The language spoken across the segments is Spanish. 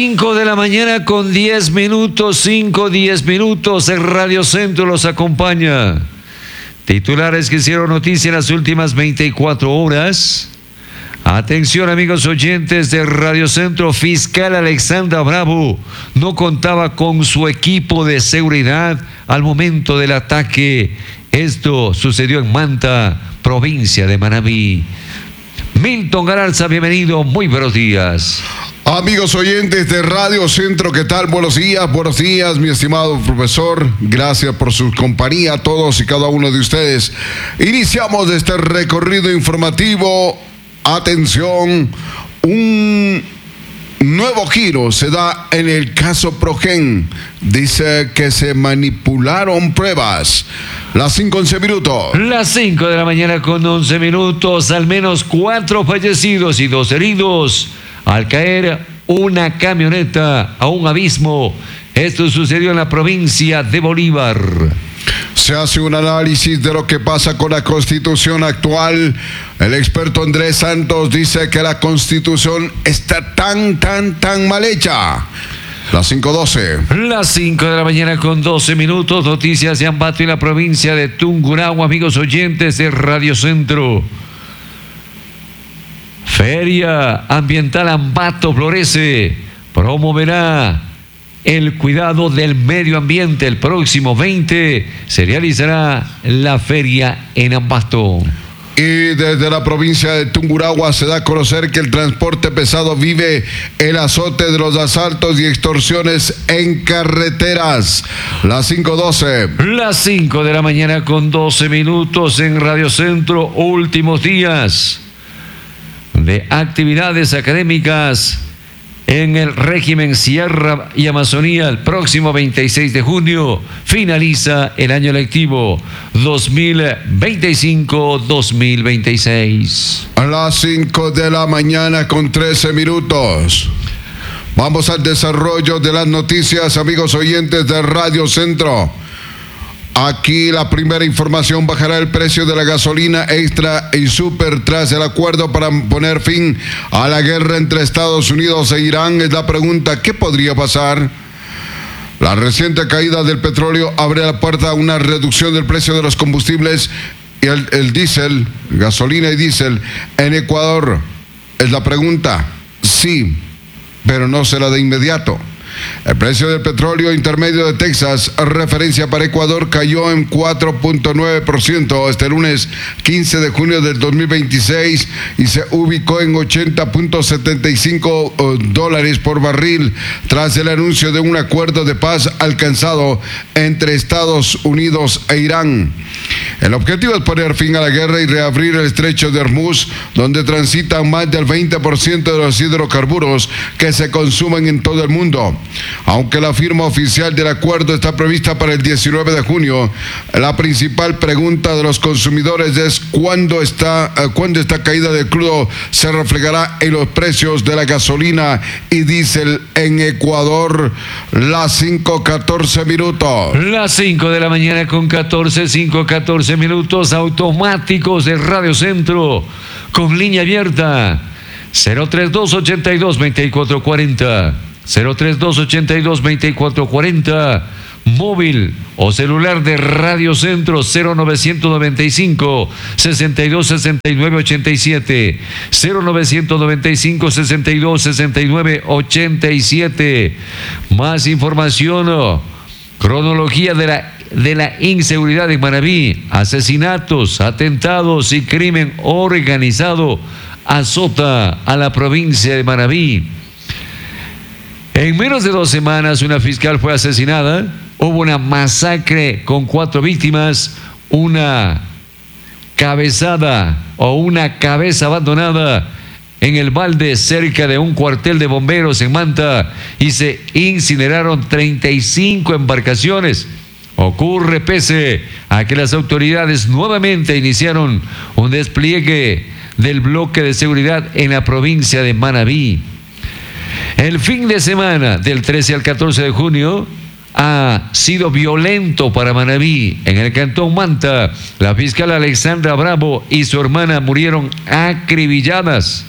5 de la mañana con 10 minutos, 10 minutos, el Radio Centro los acompaña. Titulares que hicieron noticia en las últimas 24 horas. Atención amigos oyentes de Radio Centro, fiscal Alexandra Bravo no contaba con su equipo de seguridad al momento del ataque. Esto sucedió en Manta, provincia de Manabí. Milton Galarza, bienvenido, muy buenos días. Amigos oyentes de Radio Centro, ¿qué tal? Buenos días, mi estimado profesor. Gracias por su compañía a todos y cada uno de ustedes. Iniciamos este recorrido informativo. Atención, un nuevo giro se da en el caso Progen. Dice que se manipularon pruebas. Las 5:11 minutos. Las 5 de la mañana con 11 minutos. Al menos 4 fallecidos y 2 heridos al caer una camioneta a un abismo. Esto sucedió en la provincia de Bolívar. Se hace un análisis de lo que pasa con la Constitución actual. El experto Andrés Santos dice que la Constitución está tan mal hecha. Las 5:12. Las 5 de la mañana con 12 minutos. Noticias de Ambato y la provincia de Tungurahua, amigos oyentes de Radio Centro. Feria Ambiental Ambato Florece promoverá el cuidado del medio ambiente. El próximo 20 se realizará la feria en Ambato. Y desde la provincia de Tungurahua se da a conocer que el transporte pesado vive el azote de los asaltos y extorsiones en carreteras. Las 5:12. Las 5 de la mañana con 12 minutos en Radio Centro. Últimos días de actividades académicas en el régimen Sierra y Amazonía. El próximo 26 de junio finaliza el año lectivo 2025-2026. A las 5 de la mañana con 13 minutos. Vamos al desarrollo de las noticias, amigos oyentes de Radio Centro. Aquí la primera información: bajará el precio de la gasolina extra y super tras el acuerdo para poner fin a la guerra entre Estados Unidos e Irán. Es la pregunta, ¿qué podría pasar? La reciente caída del petróleo abre la puerta a una reducción del precio de los combustibles y el diésel, gasolina y diésel en Ecuador. Es la pregunta, sí, pero no será de inmediato. El precio del petróleo intermedio de Texas, referencia para Ecuador, cayó en 4.9% este lunes 15 de junio del 2026 y se ubicó en $80.75 por barril tras el anuncio de un acuerdo de paz alcanzado entre Estados Unidos e Irán. El objetivo es poner fin a la guerra y reabrir el estrecho de Hormuz, donde transitan más del 20% de los hidrocarburos que se consumen en todo el mundo. Aunque la firma oficial del acuerdo está prevista para el 19 de junio, la principal pregunta de los consumidores es cuándo esta caída del crudo se reflejará en los precios de la gasolina y diésel en Ecuador. Las 5:14 minutos. Las 5 de la mañana con 5:14 minutos. Automáticos de Radio Centro con línea abierta 032-82-2440. 032-82-2440, móvil o celular de Radio Centro 0995-626987, 0995-626987. Más información, cronología de la inseguridad en Manabí, asesinatos, atentados y crimen organizado azota a la provincia de Manabí. En menos de 2 semanas, una fiscal fue asesinada. Hubo una masacre con 4 víctimas, una cabezada o una cabeza abandonada en el balde cerca de un cuartel de bomberos en Manta y se incineraron 35 embarcaciones. Ocurre pese a que las autoridades nuevamente iniciaron un despliegue del bloque de seguridad en la provincia de Manabí. El fin de semana del 13 al 14 de junio ha sido violento para Manabí. En el cantón Manta, la fiscal Alexandra Bravo y su hermana murieron acribilladas.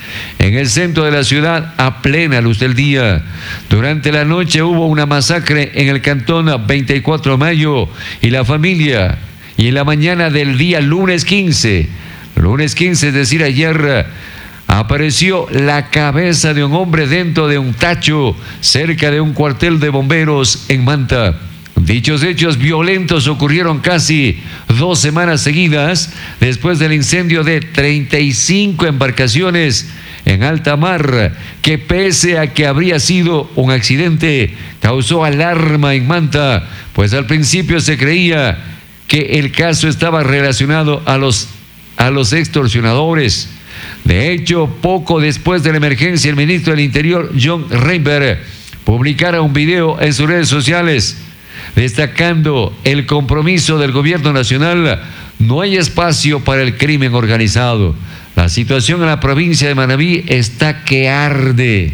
en el centro de la ciudad a plena luz del día. Durante la noche hubo una masacre en el cantón 24 de Mayo y la familia. Y en la mañana del día lunes 15, es decir, ayer, apareció la cabeza de un hombre dentro de un tacho cerca de un cuartel de bomberos en Manta. Dichos hechos violentos ocurrieron casi 2 semanas seguidas después del incendio de 35 embarcaciones en alta mar, que pese a que habría sido un accidente, causó alarma en Manta, pues al principio se creía que el caso estaba relacionado a los extorsionadores. De hecho, poco después de la emergencia, el ministro del Interior, John Reinberg, publicara un video en sus redes sociales destacando el compromiso del gobierno nacional. No hay espacio para el crimen organizado. La situación en la provincia de Manabí está que arde.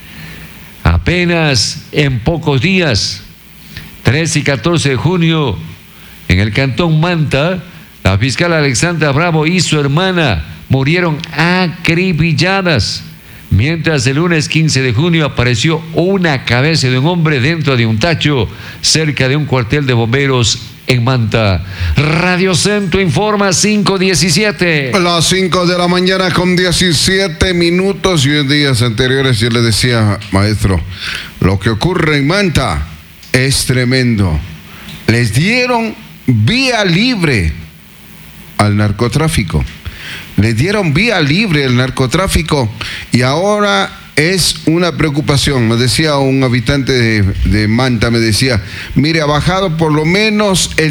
Apenas en pocos días, 13 y 14 de junio, en el cantón Manta, la fiscal Alexandra Bravo y su hermana murieron acribilladas, mientras el lunes 15 de junio apareció una cabeza de un hombre dentro de un tacho cerca de un cuartel de bomberos en Manta. Radio Centro informa 5:17. Las 5 de la mañana con 17 minutos. Y en días anteriores yo le decía, maestro, lo que ocurre en Manta es tremendo. Les dieron vía libre al narcotráfico. Le dieron vía libre al narcotráfico y ahora es una preocupación. Me decía un habitante de Manta, me decía, mire, ha bajado por lo menos el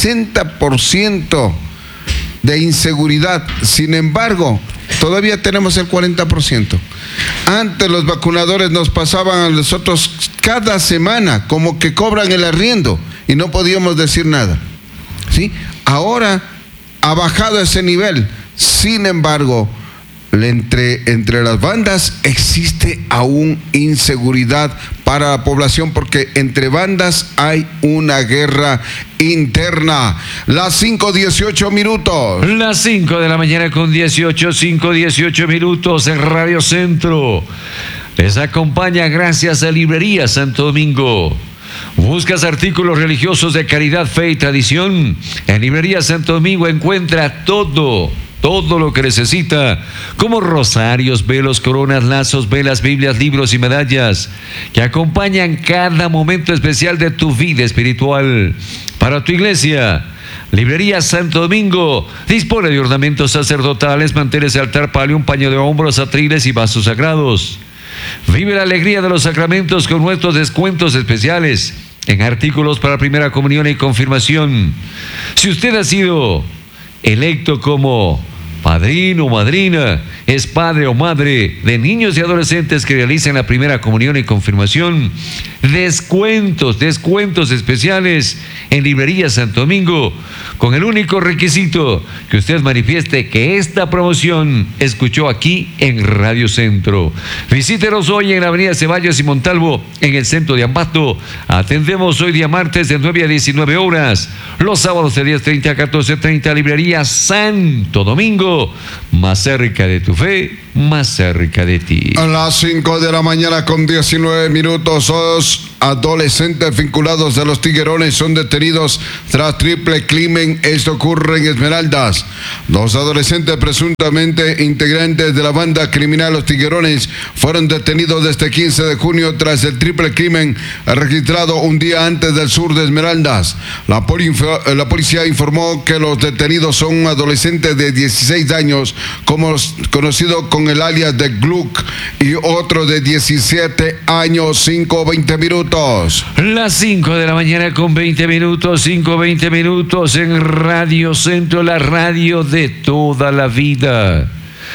60% de inseguridad. Sin embargo, todavía tenemos el 40%. Antes los vacunadores nos pasaban a nosotros cada semana, como que cobran el arriendo y no podíamos decir nada. ¿Sí? Ahora ha bajado ese nivel. Sin embargo, entre las bandas existe aún inseguridad para la población, porque entre bandas hay una guerra interna. Las 5:18 minutos. Las 5 de la mañana con 5:18 minutos en Radio Centro. Les acompaña gracias a Librería Santo Domingo. ¿Buscas artículos religiosos de caridad, fe y tradición? En Librería Santo Domingo encuentra todo lo que necesita, como rosarios, velos, coronas, lazos, velas, Biblias, libros y medallas que acompañan cada momento especial de tu vida espiritual. Para tu iglesia, Librería Santo Domingo dispone de ornamentos sacerdotales, manteles de altar, palio, un paño de hombros, atriles y vasos sagrados. Vive la alegría de los sacramentos con nuestros descuentos especiales en artículos para primera comunión y confirmación. Si usted ha sido electo como padrino o madrina, es padre o madre de niños y adolescentes que realicen la primera comunión y confirmación, descuentos especiales en Librería Santo Domingo, con el único requisito que usted manifieste que esta promoción escuchó aquí en Radio Centro. Visítenos hoy en la avenida Ceballos y Montalvo, en el centro de Ambato. Atendemos hoy día martes de 9 a 19 horas, los sábados de 10:30 a 14:30, Librería Santo Domingo, más cerca de tu fe, más cerca de ti. A las 5 de la mañana con 19 minutos, los adolescentes vinculados de los Tiguerones son detenidos tras triple crimen. Esto ocurre en Esmeraldas. 2 adolescentes presuntamente integrantes de la banda criminal Los Tiguerones fueron detenidos este 15 de junio tras el triple crimen registrado un día antes del sur de Esmeraldas. La policía informó que los detenidos son un adolescente de 16 años, conocido con el alias de Gluck, y otro de 17 años, 5:20 minutos. Las 5 de la mañana con 20 minutos, 5:20 minutos en Radio Centro, la radio de toda la vida.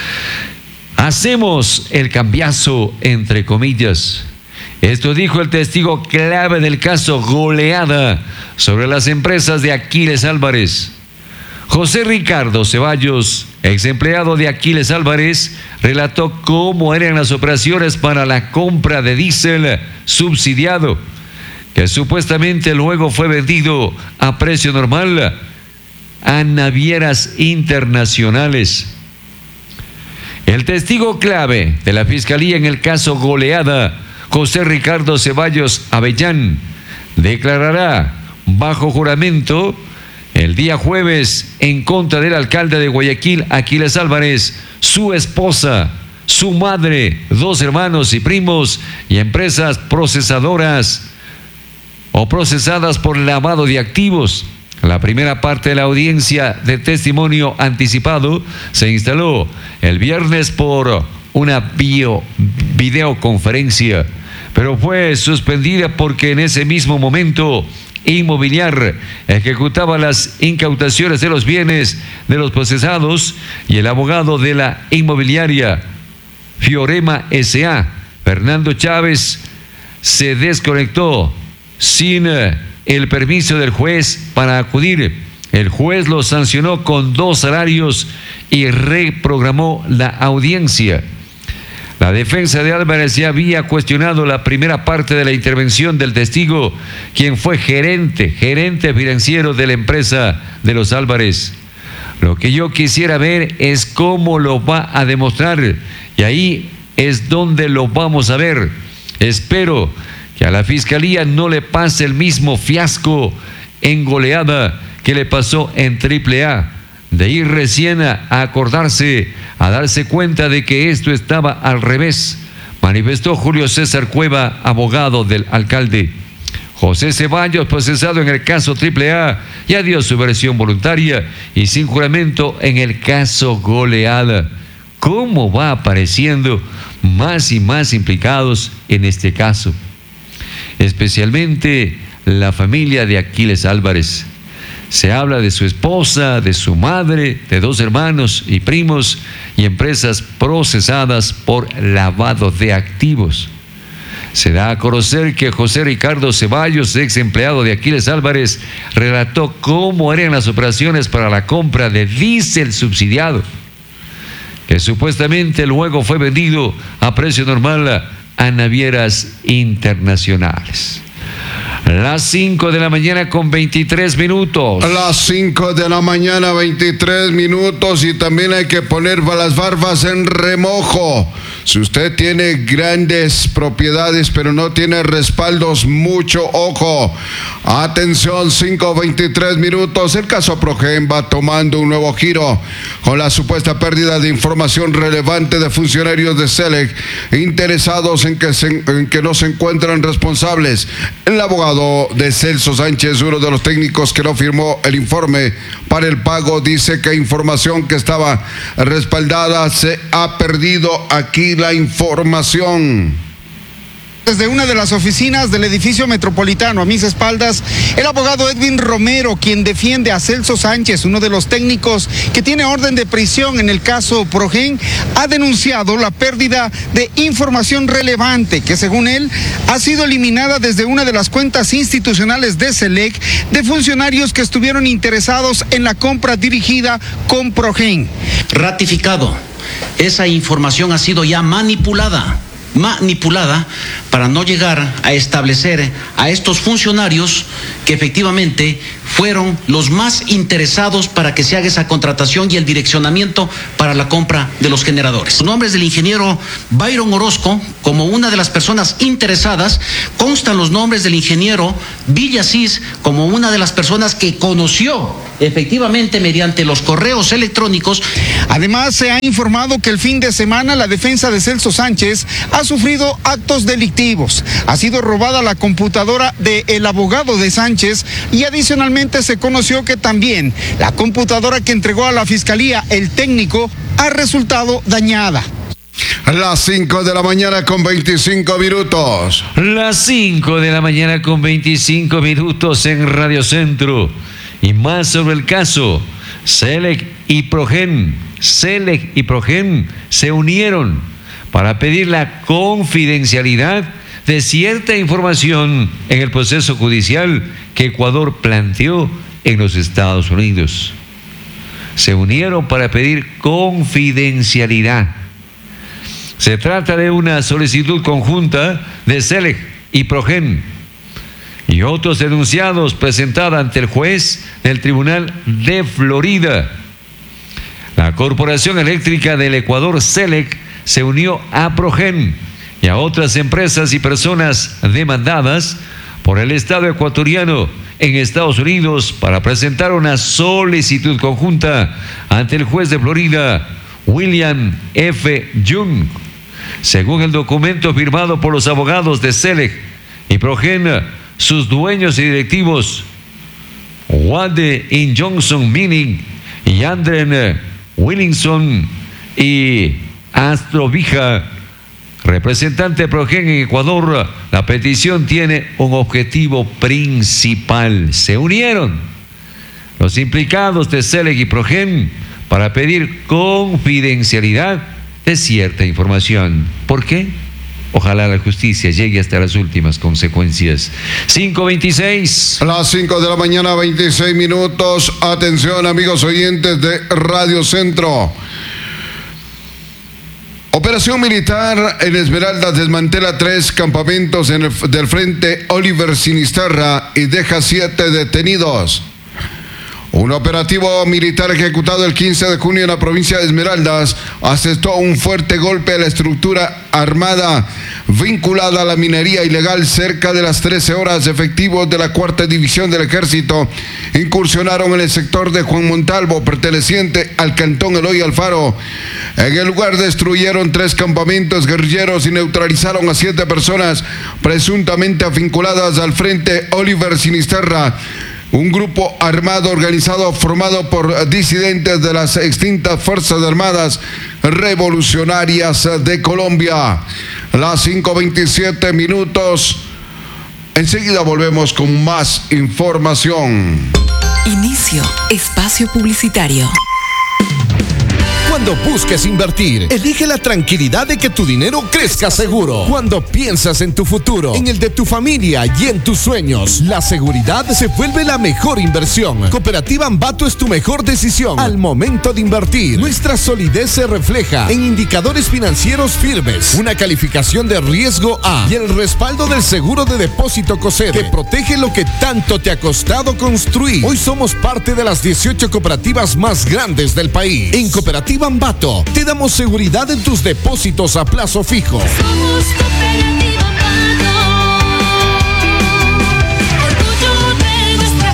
Hacemos el cambiazo, entre comillas. Esto dijo el testigo clave del caso Goleada sobre las empresas de Aquiles Álvarez. José Ricardo Ceballos, ex empleado de Aquiles Álvarez, relató cómo eran las operaciones para la compra de diésel subsidiado, que supuestamente luego fue vendido a precio normal a navieras internacionales. El testigo clave de la Fiscalía en el caso Goleada, José Ricardo Ceballos Avellán, declarará bajo juramento el día jueves en contra del alcalde de Guayaquil, Aquiles Álvarez, su esposa, su madre, 2 hermanos y primos y empresas procesadoras o procesadas por lavado de activos. La primera parte de la audiencia de testimonio anticipado se instaló el viernes por una videoconferencia, pero fue suspendida porque en ese mismo momento Inmobiliar ejecutaba las incautaciones de los bienes de los procesados y el abogado de la inmobiliaria Fiorema S.A., Fernando Chávez, se desconectó sin el permiso del juez para acudir. El juez lo sancionó con 2 salarios y reprogramó la audiencia. La defensa de Álvarez ya había cuestionado la primera parte de la intervención del testigo, quien fue gerente financiero de la empresa de los Álvarez. Lo que yo quisiera ver es cómo lo va a demostrar, y ahí es donde lo vamos a ver. Espero que a la Fiscalía no le pase el mismo fiasco en Goleada que le pasó en AAA, de ir recién a acordarse, a darse cuenta de que esto estaba al revés, manifestó Julio César Cueva, abogado del alcalde. José Ceballos, procesado en el caso AAA, ya dio su versión voluntaria y sin juramento en el caso Goleada. ¿Cómo va apareciendo más y más implicados en este caso? Especialmente la familia de Aquiles Álvarez. Se habla de su esposa, de su madre, de 2 hermanos y primos y empresas procesadas por lavado de activos. Se da a conocer que José Ricardo Ceballos, ex empleado de Aquiles Álvarez, relató cómo eran las operaciones para la compra de diésel subsidiado, que supuestamente luego fue vendido a precio normal a navieras internacionales. Las 5 de la mañana con 23 minutos. Las 5 de la mañana 23 minutos y también hay que poner las barbas en remojo. Si usted tiene grandes propiedades pero no tiene respaldos, mucho ojo. Atención, 5:23 minutos. El caso Progen va tomando un nuevo giro con la supuesta pérdida de información relevante de funcionarios de SELEC interesados en que no se encuentran responsables. El abogado de Celso Sánchez, uno de los técnicos que no firmó el informe para el pago, dice que información que estaba respaldada se ha perdido. Aquí la información. Desde una de las oficinas del edificio metropolitano, a mis espaldas, el abogado Edwin Romero, quien defiende a Celso Sánchez, uno de los técnicos que tiene orden de prisión en el caso Progen, ha denunciado la pérdida de información relevante que, según él, ha sido eliminada desde una de las cuentas institucionales de SELEC de funcionarios que estuvieron interesados en la compra dirigida con Progen. Ratificado, esa información ha sido ya manipulada para no llegar a establecer a estos funcionarios que efectivamente fueron los más interesados para que se haga esa contratación y el direccionamiento para la compra de los generadores. Los nombres del ingeniero Byron Orozco como una de las personas interesadas, constan los nombres del ingeniero Villasís como una de las personas que conoció efectivamente mediante los correos electrónicos. Además, se ha informado que el fin de semana la defensa de Celso Sánchez ha sufrido actos delictivos. Ha sido robada la computadora del abogado de Sánchez y adicionalmente se conoció que también la computadora que entregó a la fiscalía el técnico ha resultado dañada. Las 5 de la mañana con 25 minutos. Las 5 de la mañana con 25 minutos en Radio Centro. Y más sobre el caso. SELEC y Progen se unieron para pedir la confidencialidad de cierta información en el proceso judicial que Ecuador planteó en los Estados Unidos. Se unieron para pedir confidencialidad. Se trata de una solicitud conjunta de SELEC y Progen y otros denunciados presentada ante el juez del Tribunal de Florida. La Corporación Eléctrica del Ecuador, CELEC, se unió a Progen y a otras empresas y personas demandadas por el Estado ecuatoriano en Estados Unidos para presentar una solicitud conjunta ante el juez de Florida, William F. Young. Según el documento firmado por los abogados de CELEC y Progen, sus dueños y directivos, Wade In Johnson Mining y Andren Williamson y Astrovija, representante de Progen en Ecuador, la petición tiene un objetivo principal. Se unieron los implicados de CELEC y Progen para pedir confidencialidad de cierta información. ¿Por qué? Ojalá la justicia llegue hasta las últimas consecuencias. 5:26. A las 5 de la mañana, 26 minutos. Atención, amigos oyentes de Radio Centro. Operación militar en Esmeraldas desmantela 3 campamentos del Frente Oliver Sinisterra y deja 7 detenidos. Un operativo militar ejecutado el 15 de junio en la provincia de Esmeraldas asestó un fuerte golpe a la estructura armada vinculada a la minería ilegal. Cerca de las 13 horas, efectivos de la 4ª División del Ejército incursionaron en el sector de Juan Montalvo, perteneciente al cantón Eloy Alfaro. En el lugar destruyeron 3 campamentos guerrilleros y neutralizaron a 7 personas presuntamente vinculadas al Frente Oliver Sinisterra, un grupo armado organizado formado por disidentes de las extintas Fuerzas Armadas Revolucionarias de Colombia. Las 5:27 minutos. Enseguida volvemos con más información. Inicio espacio publicitario. Cuando busques invertir, elige la tranquilidad de que tu dinero crezca seguro. Cuando piensas en tu futuro, en el de tu familia y en tus sueños, la seguridad se vuelve la mejor inversión. Cooperativa Ambato es tu mejor decisión al momento de invertir. Nuestra solidez se refleja en indicadores financieros firmes, una calificación de riesgo A y el respaldo del seguro de depósito COSEDE, que protege lo que tanto te ha costado construir. Hoy somos parte de las 18 cooperativas más grandes del país. En Cooperativa Ambato te damos seguridad en tus depósitos a plazo fijo. Somos Cooperativa Ambato, orgullo de nuestra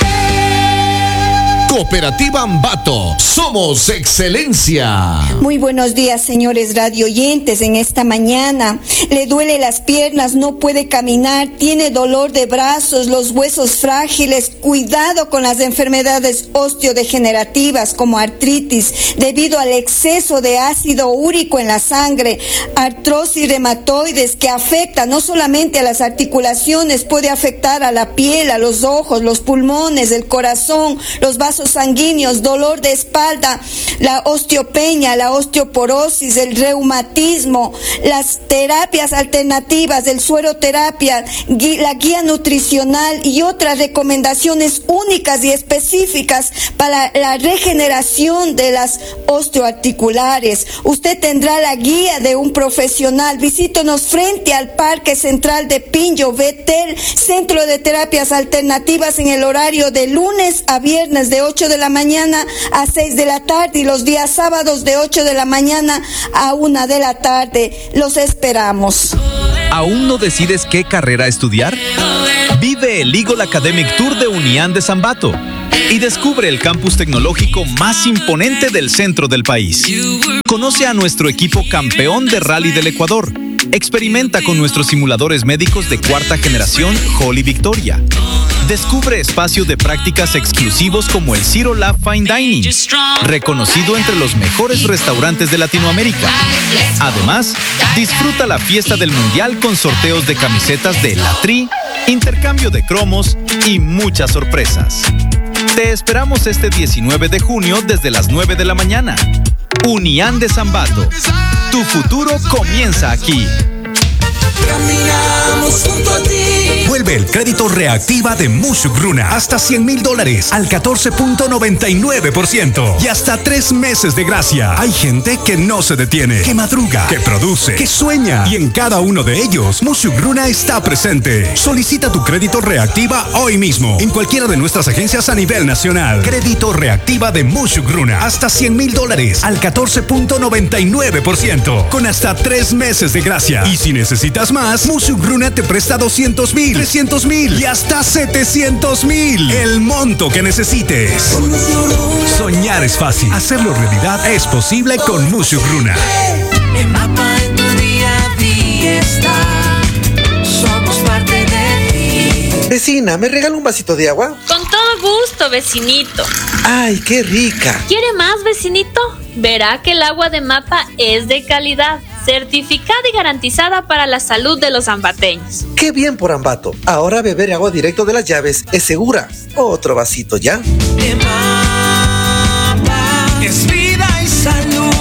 gente. Cooperativa Ambato, somos excelencia. Muy buenos días, señores radio oyentes. En esta mañana le duele las piernas, no puede caminar, tiene dolor de brazos, los huesos frágiles. Cuidado con las enfermedades osteodegenerativas como artritis debido al exceso de ácido úrico en la sangre, artrosis reumatoides que afecta no solamente a las articulaciones, puede afectar a la piel, a los ojos, los pulmones, el corazón, los vasos sanguíneos, dolor de espalda, la osteopenia, la osteoporosis, el reumatismo, las terapias alternativas, el sueroterapia, la guía nutricional y otras recomendaciones únicas y específicas para la regeneración de las osteoarticulares. Usted tendrá la guía de un profesional. Visítenos frente al Parque Central de Pinjo, Betel, Centro de Terapias Alternativas, en el horario de lunes a viernes de 8 de la mañana a 6 de la tarde y los días sábados de 8 de la mañana a 1 de la tarde. Los esperamos. ¿Aún no decides qué carrera estudiar? Vive el Eagle Academic Tour de Unián de Zambato y descubre el campus tecnológico más imponente del centro del país. Conoce a nuestro equipo campeón de Rally del Ecuador. Experimenta con nuestros simuladores médicos de 4ª generación Holly Victoria. Descubre espacios de prácticas exclusivos como el Zero Lab Fine Dining, reconocido entre los mejores restaurantes de Latinoamérica. Además, disfruta la fiesta del Mundial con sorteos de camisetas de La Tri, intercambio de cromos y muchas sorpresas. Te esperamos este 19 de junio desde las 9 de la mañana. Unián de Zambato. Tu futuro comienza aquí. Caminamos junto a ti. Vuelve Recibe el crédito Reactiva de Mushugruna hasta $100,000 al 14.99% y hasta 3 meses de gracia. Hay gente que no se detiene, que madruga, que produce, que sueña, y en cada uno de ellos Mushugruna está presente. Solicita tu crédito Reactiva hoy mismo en cualquiera de nuestras agencias a nivel nacional. Crédito Reactiva de Mushugruna hasta $100,000 al 14.99% con hasta 3 meses de gracia. Y si necesitas más, Mushugruna te presta $200,000, $300,000 y hasta $700,000. El monto que necesites. Soñar es fácil. Hacerlo realidad es posible con Mushugruna. El mapa en tu día a día está. Somos parte de ti. Vecina, ¿me regala un vasito de agua? Con todo gusto, vecinito. ¡Ay, qué rica! ¿Quiere más, vecinito? Verá que el agua de Mapa es de calidad, certificada y garantizada para la salud de los ambateños. ¡Qué bien por Ambato! Ahora beber agua directo de las llaves es segura. Otro vasito ya. De Mapa es vida y salud.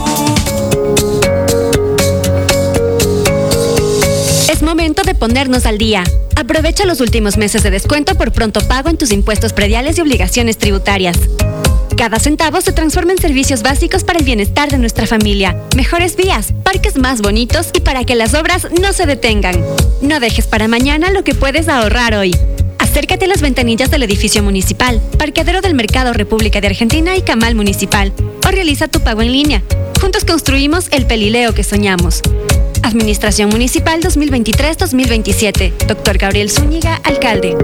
Es momento de ponernos al día. Aprovecha los últimos meses de descuento por pronto pago en tus impuestos prediales y obligaciones tributarias. Cada centavo se transforma en servicios básicos para el bienestar de nuestra familia, mejores vías, parques más bonitos y para que las obras no se detengan. No dejes para mañana lo que puedes ahorrar hoy. Acércate a las ventanillas del edificio municipal, parqueadero del Mercado República de Argentina y Camal Municipal, o realiza tu pago en línea. Juntos construimos el Pelileo que soñamos. Administración Municipal 2023-2027. Dr. Gabriel Zúñiga, alcalde.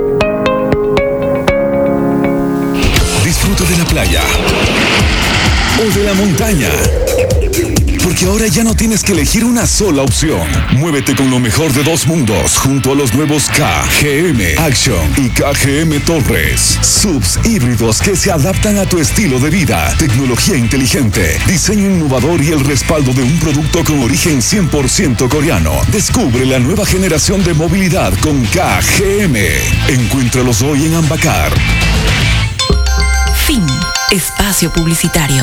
Disfruta de la playa o de la montaña, porque ahora ya no tienes que elegir una sola opción. Muévete con lo mejor de 2 mundos junto a los nuevos KGM Action y KGM Torres. Subs híbridos que se adaptan a tu estilo de vida. Tecnología inteligente, diseño innovador y el respaldo de un producto con origen 100% coreano. Descubre la nueva generación de movilidad con KGM. Encuéntralos hoy en Ambacar. Fin. Espacio publicitario.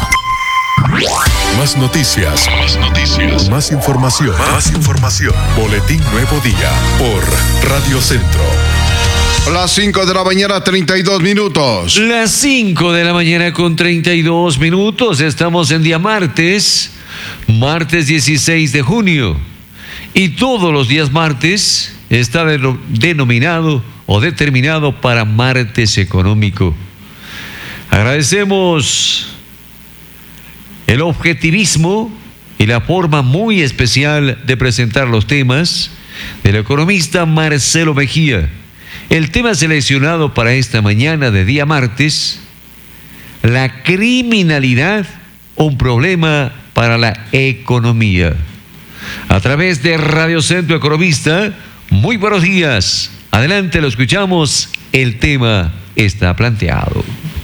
Más noticias. Más información. Boletín Nuevo Día por Radio Centro. Las 5 de la mañana, 32 minutos. Las 5 de la mañana con 32 minutos. Estamos en día martes 16 de junio. Y todos los días martes está denominado o determinado para martes económico. Agradecemos el objetivismo y la forma muy especial de presentar los temas del economista Marcelo Mejía. El tema seleccionado para esta mañana de día martes: la criminalidad, un problema para la economía. A través de Radio Centro Economista, muy buenos días. Adelante, lo escuchamos. El tema está planteado.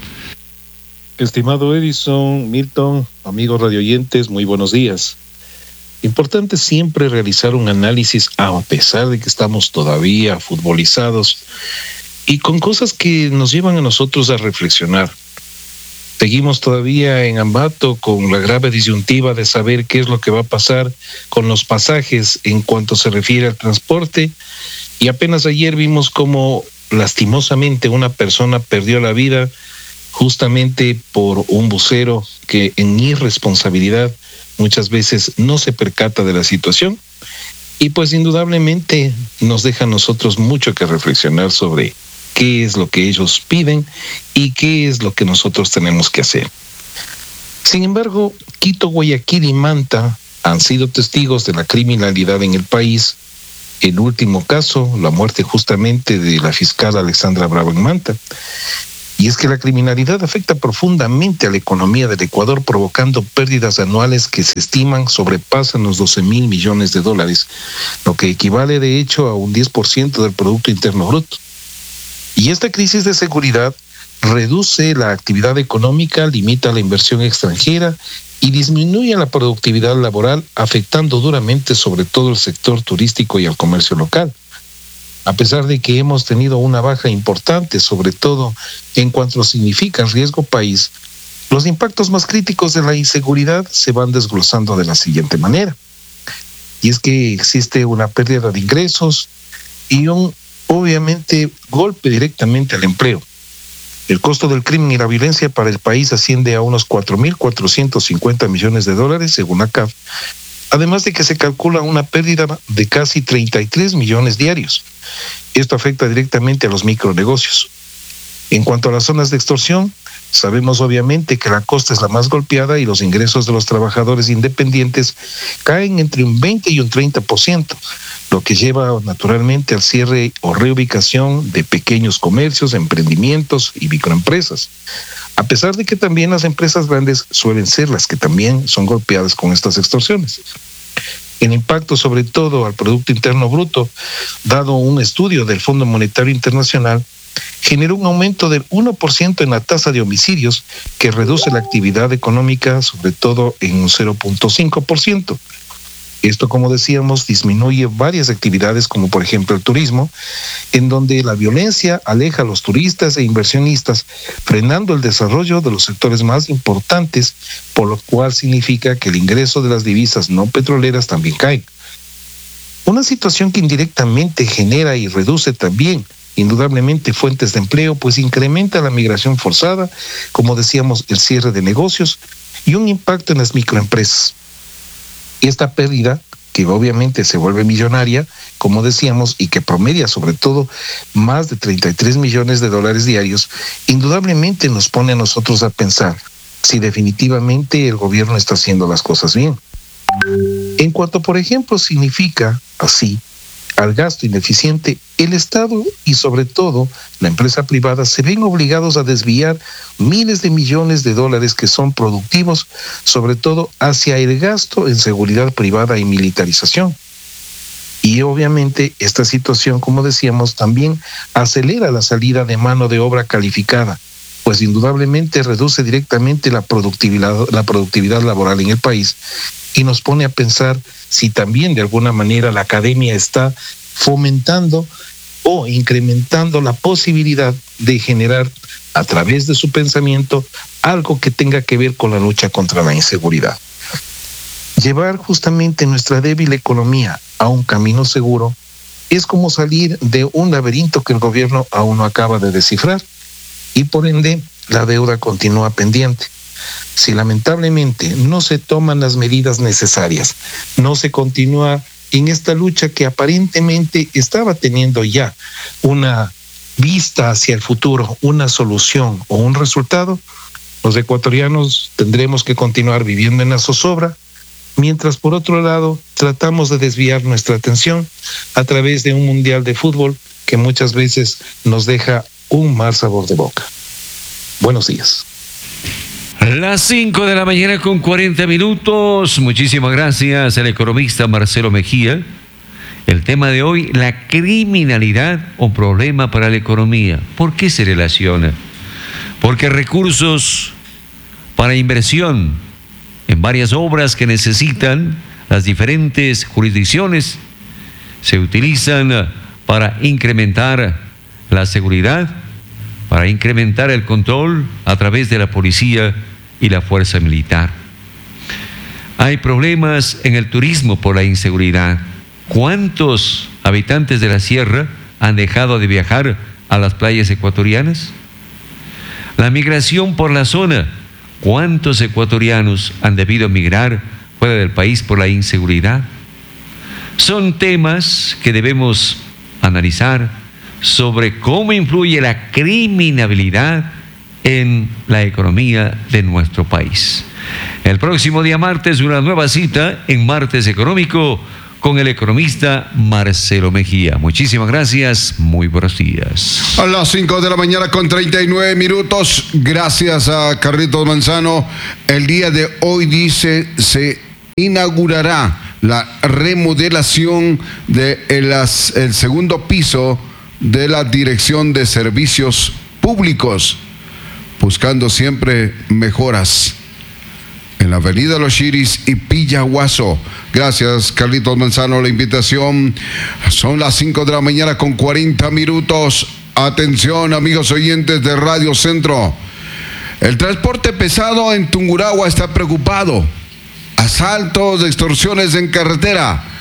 Estimado Edison, Milton, amigos radioyentes, muy buenos días. Importante siempre realizar un análisis, a pesar de que estamos todavía futbolizados y con cosas que nos llevan a nosotros a reflexionar. Seguimos todavía en Ambato con la grave disyuntiva de saber qué es lo que va a pasar con los pasajes en cuanto se refiere al transporte, y apenas ayer vimos cómo lastimosamente una persona perdió la vida justamente por un bucero que en irresponsabilidad muchas veces no se percata de la situación, y pues indudablemente nos deja a nosotros mucho que reflexionar sobre qué es lo que ellos piden y qué es lo que nosotros tenemos que hacer. Sin embargo, Quito, Guayaquil y Manta han sido testigos de la criminalidad en el país. El último caso, la muerte justamente de la fiscal Alexandra Bravo en Manta. Y es que la criminalidad afecta profundamente a la economía del Ecuador, provocando pérdidas anuales que se estiman sobrepasan los 12,000 millones de dólares, lo que equivale de hecho a un 10% del Producto Interno Bruto. Y esta crisis de seguridad reduce la actividad económica, limita la inversión extranjera y disminuye la productividad laboral, afectando duramente sobre todo el sector turístico y al comercio local. A pesar de que hemos tenido una baja importante, sobre todo en cuanto significa riesgo país, los impactos más críticos de la inseguridad se van desglosando de la siguiente manera. Y es que existe una pérdida de ingresos y un obviamente golpe directamente al empleo. El costo del crimen y la violencia para el país asciende a unos 4.450 millones de dólares, según la CAF, además de que se calcula una pérdida de casi 33 millones diarios. Esto afecta directamente a los micronegocios. En cuanto a las zonas de extorsión, sabemos obviamente que la costa es la más golpeada y los ingresos de los trabajadores independientes caen entre un 20 y un 30%, lo que lleva naturalmente al cierre o reubicación de pequeños comercios, emprendimientos y microempresas. A pesar de que también las empresas grandes suelen ser las que también son golpeadas con estas extorsiones. El impacto sobre todo al Producto Interno Bruto, dado un estudio del Fondo Monetario Internacional, generó un aumento del 1% en la tasa de homicidios, que reduce la actividad económica sobre todo en un 0.5%. Esto, como decíamos, disminuye varias actividades como por ejemplo el turismo, en donde la violencia aleja a los turistas e inversionistas, frenando el desarrollo de los sectores más importantes, por lo cual significa que el ingreso de las divisas no petroleras también cae. Una situación que indirectamente genera y reduce también indudablemente fuentes de empleo, pues incrementa la migración forzada, como decíamos, el cierre de negocios y un impacto en las microempresas. Esta pérdida, que obviamente se vuelve millonaria, como decíamos, y que promedia sobre todo más de 33 millones de dólares diarios, indudablemente nos pone a nosotros a pensar si definitivamente el gobierno está haciendo las cosas bien. En cuanto, por ejemplo, significa así al gasto ineficiente, el Estado y sobre todo la empresa privada se ven obligados a desviar miles de millones de dólares que son productivos, sobre todo hacia el gasto en seguridad privada y militarización. Y obviamente esta situación, como decíamos, también acelera la salida de mano de obra calificada, pues indudablemente reduce directamente la productividad laboral en el país y nos pone a pensar si también de alguna manera la academia está fomentando o incrementando la posibilidad de generar a través de su pensamiento algo que tenga que ver con la lucha contra la inseguridad. Llevar justamente nuestra débil economía a un camino seguro es como salir de un laberinto que el gobierno aún no acaba de descifrar y por ende la deuda continúa pendiente. Si lamentablemente no se toman las medidas necesarias, no se continúa en esta lucha que aparentemente estaba teniendo ya una vista hacia el futuro, una solución o un resultado, los ecuatorianos tendremos que continuar viviendo en la zozobra, mientras por otro lado tratamos de desviar nuestra atención a través de un mundial de fútbol que muchas veces nos deja un mal sabor de boca. Buenos días. Las 5 de la mañana con 40 minutos. Muchísimas gracias al economista Marcelo Mejía. El tema de hoy, la criminalidad o problema para la economía. ¿Por qué se relaciona? Porque recursos para inversión en varias obras que necesitan las diferentes jurisdicciones se utilizan para incrementar la seguridad, para incrementar el control a través de la policía y la fuerza militar. Hay problemas en el turismo por la inseguridad. ¿Cuántos habitantes de la sierra han dejado de viajar a las playas ecuatorianas? La migración por la zona. ¿Cuántos ecuatorianos han debido migrar fuera del país por la inseguridad? Son temas que debemos analizar sobre cómo influye la criminalidad en la economía de nuestro país. El próximo día martes, una nueva cita en Martes Económico con el economista Marcelo Mejía. Muchísimas gracias, muy buenos días. A las 5 de la mañana con 39 minutos, gracias a Carlitos Manzano. El día de hoy se inaugurará la remodelación del segundo piso de la Dirección de Servicios Públicos, buscando siempre mejoras en la avenida Los Chiris y Pillahuaso. Gracias, Carlitos Manzano, la invitación. Son las 5 de la mañana con 40 minutos. Atención, amigos oyentes de Radio Centro. El transporte pesado en Tungurahua está preocupado. Asaltos, extorsiones en carretera.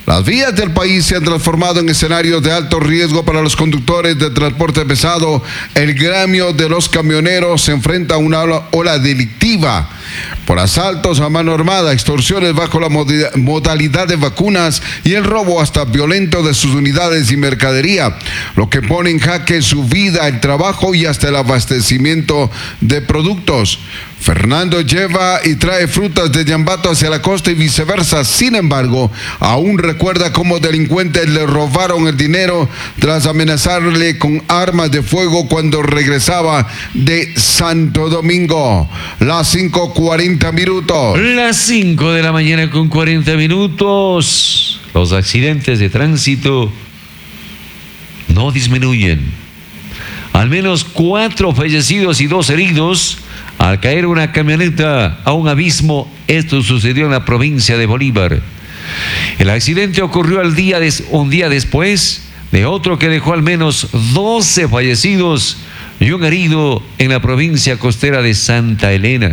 Las vías del país se han transformado en escenarios de alto riesgo para los conductores de transporte pesado. El gremio de los camioneros se enfrenta a una ola delictiva por asaltos a mano armada, extorsiones bajo la modalidad de vacunas y el robo hasta violento de sus unidades y mercadería, lo que pone en jaque su vida, el trabajo y hasta el abastecimiento de productos. Fernando lleva y trae frutas de Yambato hacia la costa y viceversa. Sin embargo, aún recuerda cómo delincuentes le robaron el dinero tras amenazarle con armas de fuego cuando regresaba de Santo Domingo. Las 5:40 minutos. Las 5 de la mañana con 40 minutos. Los accidentes de tránsito no disminuyen. Al menos 4 fallecidos y 2 heridos al caer una camioneta a un abismo. Esto sucedió en la provincia de Bolívar. El accidente ocurrió un día después de otro que dejó al menos 12 fallecidos y un herido en la provincia costera de Santa Elena.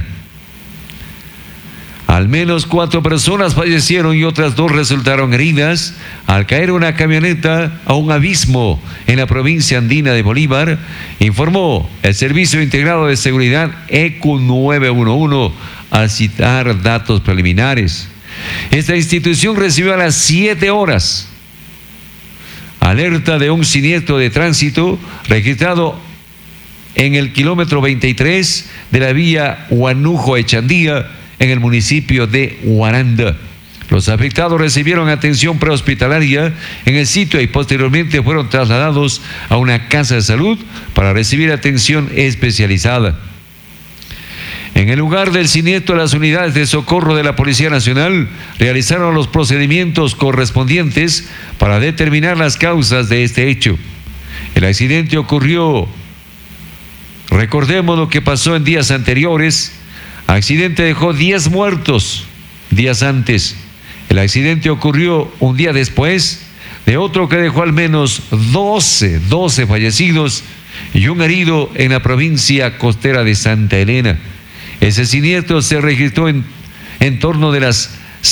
Al menos 4 personas fallecieron y otras 2 resultaron heridas al caer una camioneta a un abismo en la provincia andina de Bolívar, informó el Servicio Integrado de Seguridad ECU 911 al citar datos preliminares. Esta institución recibió a las 7 horas alerta de un siniestro de tránsito registrado en el kilómetro 23 de la vía Huanujo-Echandía, en el municipio de Huaranda. Los afectados recibieron atención prehospitalaria en el sitio y posteriormente fueron trasladados a una casa de salud para recibir atención especializada. En el lugar del siniestro, las unidades de socorro de la Policía Nacional realizaron los procedimientos correspondientes para determinar las causas de este hecho. El accidente ocurrió, recordemos lo que pasó en días anteriores. Accidente dejó 10 muertos días antes. El accidente ocurrió un día después de otro que dejó al menos 12 fallecidos y un herido en la provincia costera de Santa Elena. Ese siniestro se registró en torno de las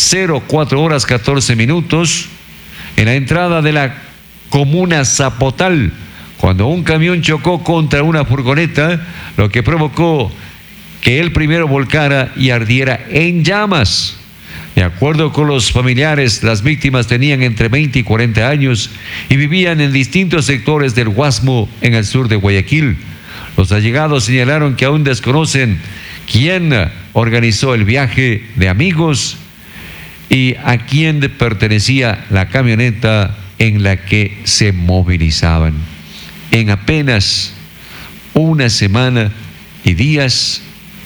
04:14 en la entrada de la comuna Zapotal, cuando un camión chocó contra una furgoneta, lo que provocó que el primero volcara y ardiera en llamas. De acuerdo con los familiares, las víctimas tenían entre 20 y 40 años y vivían en distintos sectores del Guasmo, en el sur de Guayaquil. Los allegados señalaron que aún desconocen quién organizó el viaje de amigos y a quién pertenecía la camioneta en la que se movilizaban. En apenas una semana y días,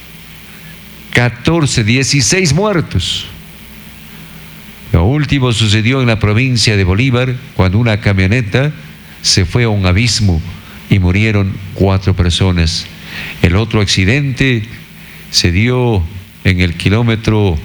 16 muertos. Lo último sucedió en la provincia de Bolívar, cuando una camioneta se fue a un abismo y murieron 4 personas. El otro accidente se dio en el kilómetro.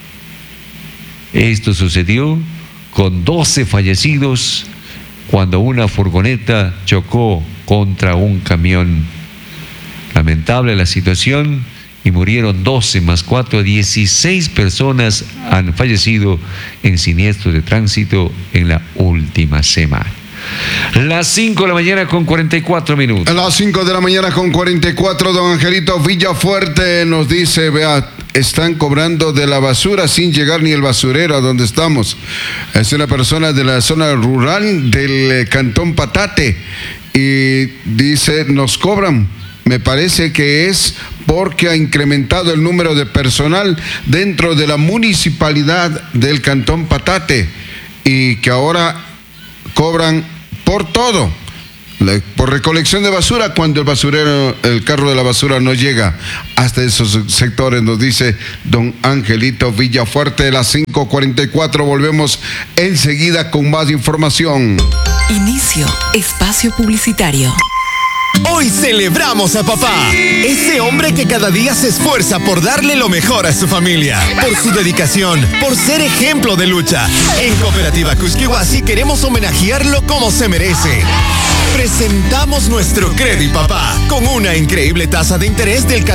Esto sucedió con 12 fallecidos cuando una furgoneta chocó contra un camión. Lamentable la situación. Y murieron 12 más 4, 16 personas han fallecido en siniestros de tránsito en la última semana. Las 5 de la mañana con 44 minutos. A las 5 de la mañana con 44, don Angelito Villafuerte nos dice, vea, están cobrando de la basura sin llegar ni el basurero a donde estamos. Es una persona de la zona rural del Cantón Patate y dice, nos cobran. Me parece que es porque ha incrementado el número de personal dentro de la municipalidad del Cantón Patate y que ahora cobran por todo, por recolección de basura, cuando el carro de la basura no llega hasta esos sectores, nos dice don Angelito Villafuerte. Las 5:44, volvemos enseguida con más información. Inicio espacio publicitario. Hoy celebramos a papá, ese hombre que cada día se esfuerza por darle lo mejor a su familia, por su dedicación, por ser ejemplo de lucha. En Cooperativa Cusquihuasi queremos homenajearlo como se merece. Presentamos nuestro Credit Papá con una increíble tasa de interés del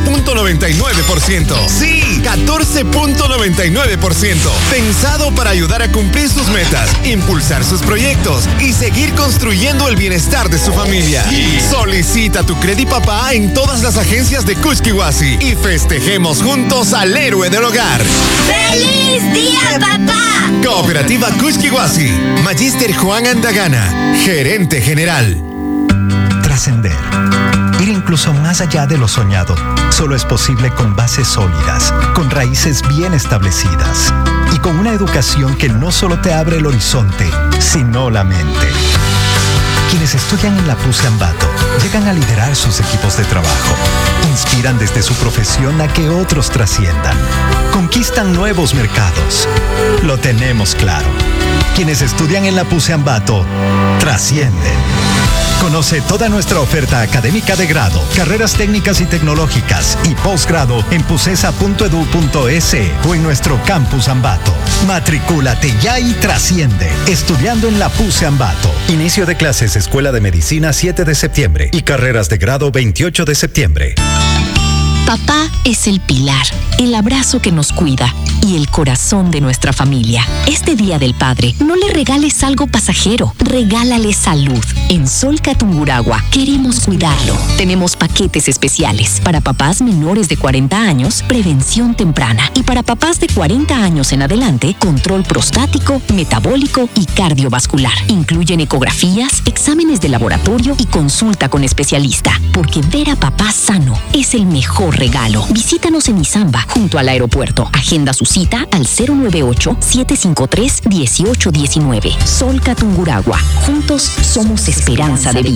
14.99%. Sí, 14.99%. Pensado para ayudar a cumplir sus metas, impulsar sus proyectos y seguir construyendo el bienestar de su familia. Solicita tu Credit Papá en todas las agencias de Kushkiwasi y festejemos juntos al héroe del hogar. ¡Feliz día, papá! Cooperativa Kushkiwasi. Magíster Juan Andagana, gerente general. Trascender. Ir incluso más allá de lo soñado solo es posible con bases sólidas, con raíces bien establecidas y con una educación que no solo te abre el horizonte, sino la mente. Quienes estudian en la PUSE Ambato llegan a liderar sus equipos de trabajo, inspiran desde su profesión a que otros trasciendan, conquistan nuevos mercados. Lo tenemos claro. Quienes estudian en la PUSE Ambato trascienden. Conoce toda nuestra oferta académica de grado, carreras técnicas y tecnológicas y posgrado en pusesa.edu.es o en nuestro campus Ambato. Matricúlate ya y trasciende, estudiando en la PUSE Ambato. Inicio de clases Escuela de Medicina 7 de septiembre y carreras de grado 28 de septiembre. Papá es el pilar, el abrazo que nos cuida y el corazón de nuestra familia. Este Día del Padre, no le regales algo pasajero, regálale salud. En Solca Tungurahua queremos cuidarlo. Tenemos paquetes especiales para papás menores de 40 años, prevención temprana, y para papás de 40 años en adelante, control prostático, metabólico y cardiovascular. Incluyen ecografías, exámenes de laboratorio y consulta con especialista, porque ver a papá sano es el mejor regalo. Visítanos en Izamba, junto al aeropuerto. Agenda su cita al 098-753-1819. Solca Tungurahua. Juntos somos esperanza de vida.